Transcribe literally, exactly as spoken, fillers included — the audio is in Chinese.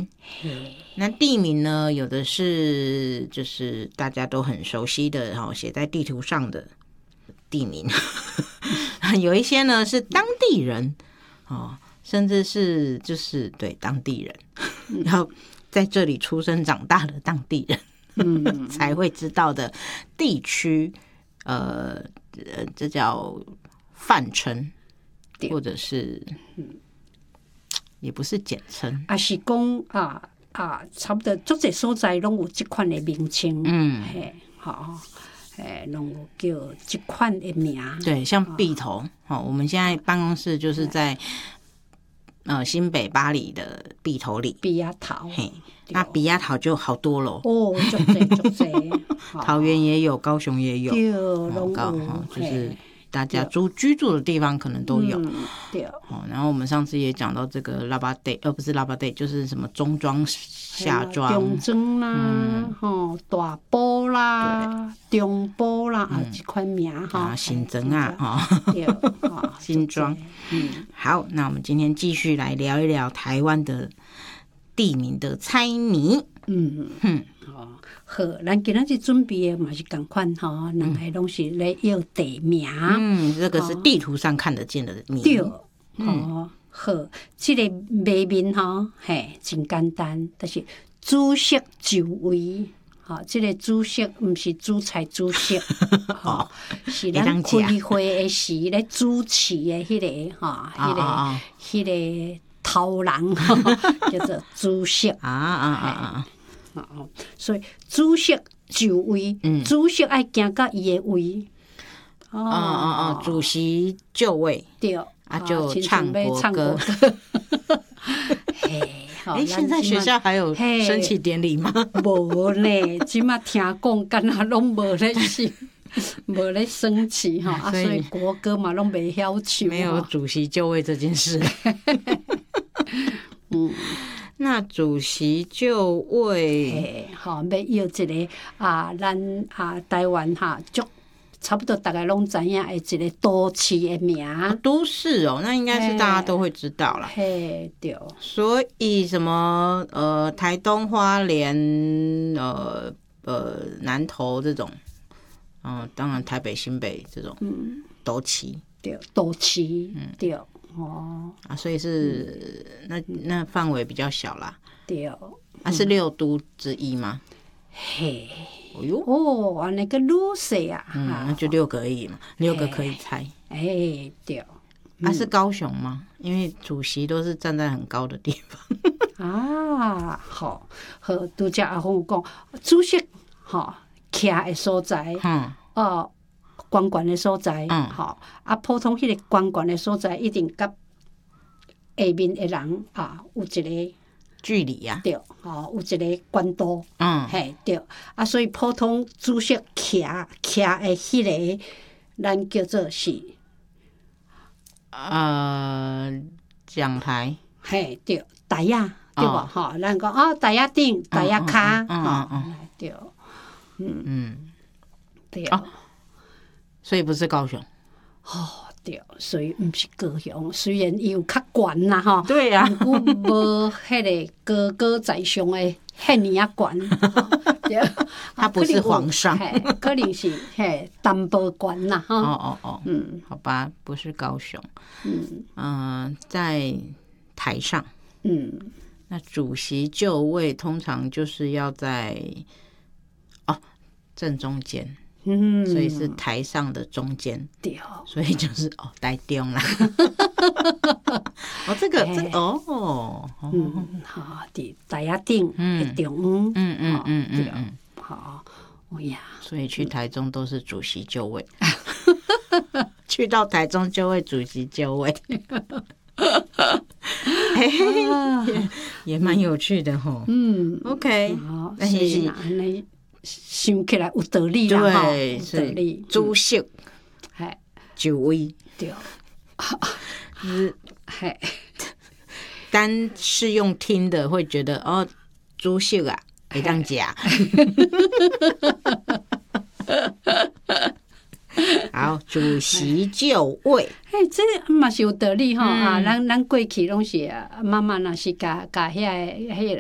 名。那地名呢，有的是就是大家都很熟悉的，然后写在地图上的地名，有一些呢是当地人哦，甚至是就是对当地人，然后在这里出生长大的当地人。嗯，才会知道的地区，呃，呃，这叫泛称，或者是，也不是简称， 啊是讲啊啊，差不多足侪所在拢有这款的名称，嗯，嘿，好，诶，拢有叫这款的名。 对，像碧头，哦，我们现在办公室就是在呃新北巴黎的碧头里， 碧鸭头， 嘿。那比亚桃就好多了哦，足侪足侪， 桃园也有，高雄也有， 对，拢有， 就是大家住居住的地方可能都有。 嗯、对。 哦，然后我们上次也讲到这个拉巴蒂，呃，不是拉巴蒂，就是什么中庄、下庄、 中庄啦，吼、嗯，大埔啦，中埔啦，啊，这款名哈， 啊，新庄啊，哈， 对， 新庄。嗯，好，那我们今天继续来聊一聊台湾的地名的猜谜。嗯嗯， 哦，好，咱今仔日准备的嘛是同款吼，两个拢是咧要地名。 嗯，这个是地图上看得见的名。 对，哦，好，这个谜面吼，嘿，真简单，就是主食就位。吼，这个主食毋是主菜主食，吼，是咱开会的时咧主持的迄个吼，迄个迄个。头人叫做主食啊啊啊啊！所以主食就位，主食爱行到伊的位。 哦哦哦，主席就位， 对， 啊就唱国歌。哎，现在学校还有升旗典礼吗？ 无呢，即马听讲，敢若拢无咧是。无咧升旗哈，啊，所以国歌嘛拢袂晓唱， 没有主席就位这件事。嗯，那主席就位， 好，要要一个啊，咱啊台湾哈，就差不多大概拢知影的一个都市的名， 哦、都市哦，那应该是大家都会知道啦。 嘿，对。 所以什么呃，台东、花莲、呃呃南投这种。嗯，当然台北、新北这种，嗯，都市， 对，都市，嗯，对，哦， 啊，所以是、嗯、那那范围比较小啦， 对， 啊，是六都之一吗？ 嘿， 哦哟， 哦，那个路线啊， 嗯，那就六个而已嘛，六个可以猜， 哎，对， 啊，是高雄吗？因为主席都是站在很高的地方，啊，好，和拄则阿峰讲，主席，哈。徛的所在，嗯，哦，悬悬的所在，嗯，吼，啊，普通迄个悬悬的所在，一定甲下面的人啊有一个距离呀， 对，吼，有一个关度，嗯，嘿，对，啊，所以普通主席徛徛的迄个，咱叫做是， 呃，讲台， 嘿，对，台呀，对无？吼，咱讲哦，台呀顶，台呀骹，吼，对。嗯嗯，对啊， 所以不是高雄哦，对，所以不是高雄，虽然伊有较悬啦吼， 对啊， 不过无迄个高高在上的遐尼啊悬，对， 他不是皇上， 可能是嘿淡薄悬啦哈。 哦哦哦，嗯，好吧，不是高雄，嗯嗯，在台上，嗯，那主席就位通常就是要在。正中间，嗯，所以是台上的中间， 对， 所以就是哦，台中啦。哦，这个这个哦， 嗯，好，伫台下顶的中央，嗯嗯嗯嗯嗯，好，哎呀， 所以去台中都是主席就位，去到台中就会主席就位，也也蛮有趣的吼。嗯 ，OK， 好，所以呢。想起来有道理啦， 对，有道理。主席， 哎， 就位， 对， 是，嘿，单是用听的会觉得哦，主席啊，会当食。好，主席就位， 嘿，这嘛是有道理哈啊！咱咱过去拢是慢慢若是甲甲遐个迄个。